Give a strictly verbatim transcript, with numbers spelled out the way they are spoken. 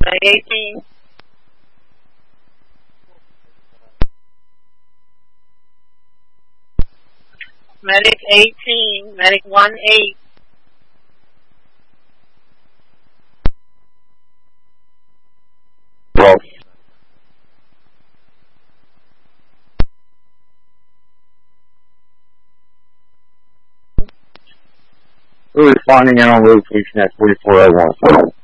Medic eighteen. Medic eighteen. Medic one eight. Well, we're responding in on rotation at forty-four oh one.